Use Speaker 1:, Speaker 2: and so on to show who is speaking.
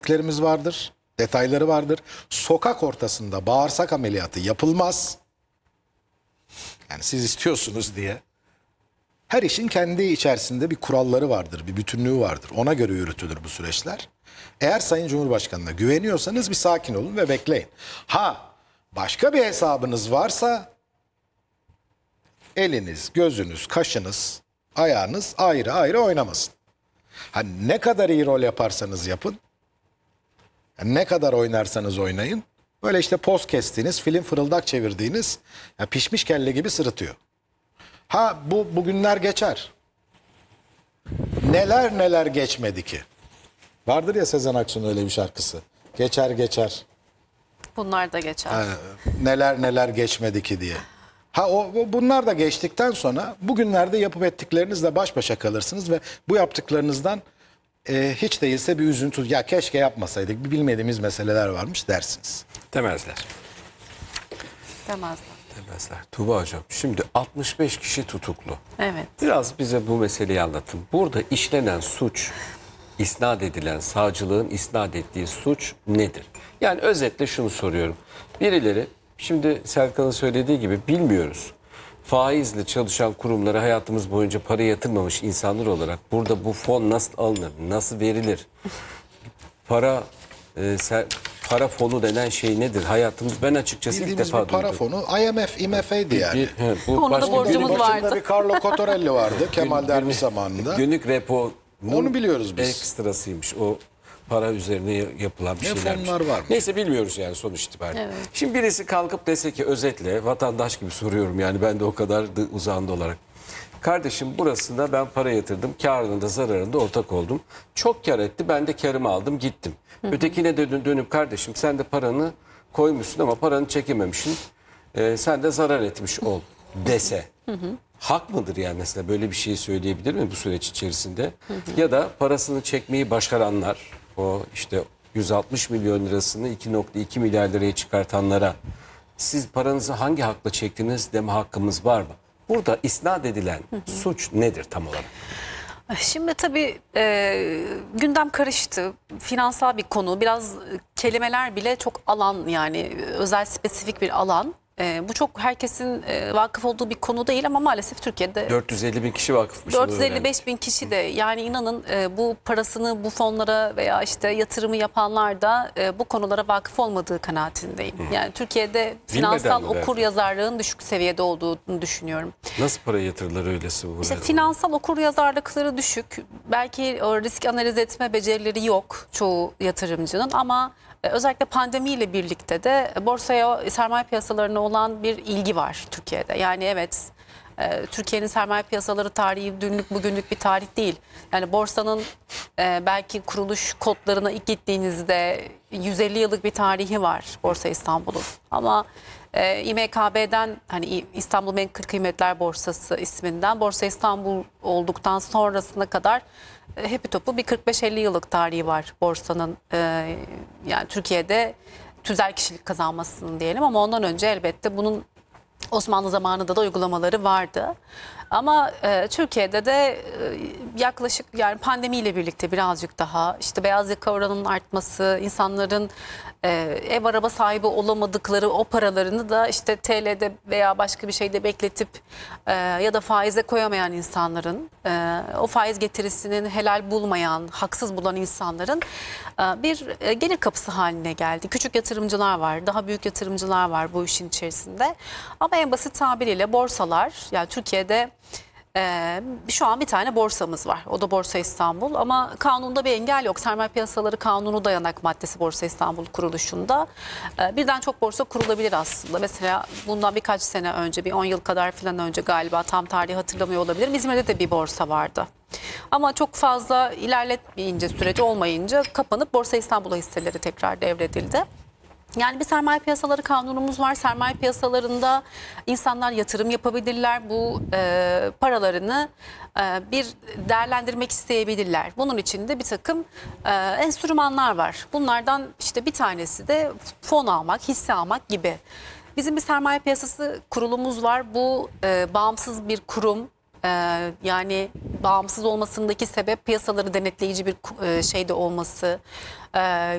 Speaker 1: Lerimiz vardır, detayları vardır. Sokak ortasında bağırsak ameliyatı yapılmaz. Yani siz istiyorsunuz diye. Her işin kendi içerisinde bir kuralları vardır, bir bütünlüğü vardır. Ona göre yürütülür bu süreçler. Eğer Sayın Cumhurbaşkanı'na güveniyorsanız bir sakin olun ve bekleyin. Ha, başka bir hesabınız varsa eliniz, gözünüz, kaşınız, ayağınız ayrı ayrı oynamasın. Ha, ne kadar iyi rol yaparsanız yapın, ne kadar oynarsanız oynayın, böyle işte poz kestiğiniz, film fırıldak çevirdiğiniz, ya pişmiş kelle gibi sırıtıyor. Ha, bugünler geçer. Neler neler geçmedi ki. Vardır ya Sezen Aksu'nun öyle bir şarkısı. Geçer geçer.
Speaker 2: Bunlar da geçer.
Speaker 1: Neler neler geçmedi ki diye. Ha, bunlar da geçtikten sonra bugünlerde yapıp ettiklerinizle baş başa kalırsınız ve bu yaptıklarınızdan hiç değilse bir üzüntü, ya keşke yapmasaydık, bir bilmediğimiz meseleler varmış dersiniz.
Speaker 3: Demezler.
Speaker 2: Demezler.
Speaker 3: Demezler. Tuğba Hocam, şimdi 65 kişi tutuklu.
Speaker 2: Evet.
Speaker 3: Biraz bize bu meseleyi anlatın. Burada işlenen suç, isnat edilen, savcılığın isnat ettiği suç nedir? Yani özetle şunu soruyorum. Birileri, şimdi Serkan'ın söylediği gibi bilmiyoruz. Faizle çalışan kurumlara hayatımız boyunca para yatırmamış insanlar olarak burada bu fon nasıl alınır, nasıl verilir? Para fonu denen şey nedir? Hayatımız, ben açıkçası ilk
Speaker 1: Bildiğimiz
Speaker 3: defa
Speaker 1: bir para
Speaker 3: duydum.
Speaker 1: fonu IMF, IMF'ydi yani.
Speaker 2: Onu da
Speaker 3: başka
Speaker 2: borcumuz
Speaker 1: Benim başımda
Speaker 2: vardı.
Speaker 1: bir Carlo Cottarelli vardı Kemal Derviş zamanında.
Speaker 3: Günlük repo.
Speaker 1: Onu biliyoruz biz.
Speaker 3: Ekstrasıymış o para üzerine yapılan bir
Speaker 1: Ne
Speaker 3: şeylermiş.
Speaker 1: fonlar var mı?
Speaker 3: Neyse bilmiyoruz yani sonuç itibariyle.
Speaker 2: Evet.
Speaker 3: Şimdi birisi kalkıp dese ki özetle vatandaş gibi soruyorum yani ben de o kadar uzağında olarak. Kardeşim burasında ben para yatırdım. Karında zararında ortak oldum. Çok kar etti. Ben de karımı aldım gittim. Ötekine de dönüp kardeşim sen de paranı koymuşsun ama paranı çekememişsin. Sen de zarar etmiş ol dese. Hak mıdır yani mesela böyle bir şey söyleyebilir mi bu süreç içerisinde? Ya da parasını çekmeyi başaranlar, o işte 160 milyon lirasını 2,2 milyar liraya çıkartanlara siz paranızı hangi hakla çektiniz deme hakkımız var mı? Burada isnat edilen suç nedir tam olarak?
Speaker 2: Şimdi tabii gündem karıştı. Finansal bir konu. Biraz kelimeler bile çok alan, yani özel spesifik bir alan. Bu çok herkesin vakıf olduğu bir konu değil ama maalesef Türkiye'de
Speaker 3: 450 bin kişi vakıfmış.
Speaker 2: 455 bin kişi de, yani inanın bu parasını bu fonlara veya işte yatırımı yapanlar da bu konulara vakıf olmadığı kanaatindeyim. Yani Türkiye'de finansal
Speaker 3: mi
Speaker 2: okur yazarlığın düşük seviyede olduğunu düşünüyorum.
Speaker 3: Nasıl para yatırırlar öylesi?
Speaker 2: İşte finansal okur yazarlıkları düşük. Belki o risk analiz etme becerileri yok çoğu yatırımcının ama özellikle pandemiyle birlikte de borsaya, sermaye piyasalarına olan bir ilgi var Türkiye'de. Yani evet, Türkiye'nin sermaye piyasaları tarihi dünlük bugünlük bir tarih değil. Yani borsanın belki kuruluş kodlarına ilk gittiğinizde 150 yıllık bir tarihi var Borsa İstanbul'un. Ama İMKB'den, hani İstanbul Menkul Kıymetler Borsası isminden Borsa İstanbul olduktan sonrasına kadar hepi topu bir 45-50 yıllık tarihi var borsanın, yani Türkiye'de tüzel kişilik kazanmasının diyelim, ama ondan önce elbette bunun Osmanlı zamanında da uygulamaları vardı. Ama Türkiye'de de yaklaşık, yani pandemiyle birlikte birazcık daha işte beyaz yaka oranının artması, insanların ev araba sahibi olamadıkları o paralarını da işte TL'de veya başka bir şeyde bekletip ya da faize koyamayan insanların, o faiz getirisinin helal bulmayan, haksız bulan insanların bir gelir kapısı haline geldi. Küçük yatırımcılar var, daha büyük yatırımcılar var bu işin içerisinde. Ama en basit tabiriyle borsalar, yani Türkiye'de şu an bir tane borsamız var. O da Borsa İstanbul, ama kanunda bir engel yok. Sermaye Piyasaları Kanunu dayanak maddesi Borsa İstanbul kuruluşunda. Birden çok borsa kurulabilir aslında. Mesela bundan birkaç sene önce, bir 10 yıl kadar falan önce galiba, tam tarihi hatırlamıyor olabilirim, İzmir'de de bir borsa vardı. Ama çok fazla ilerletmeyince, süreci olmayınca kapanıp Borsa İstanbul'a hisseleri tekrar devredildi. Yani bir sermaye piyasaları kanunumuz var. Sermaye piyasalarında insanlar yatırım yapabilirler. Bu paralarını bir değerlendirmek isteyebilirler. Bunun için de bir takım enstrümanlar var. Bunlardan işte bir tanesi de fon almak, hisse almak gibi. Bizim bir sermaye piyasası kurulumuz var. Bu bağımsız bir kurum. Yani bağımsız olmasındaki sebep piyasaları denetleyici bir şeyde olması.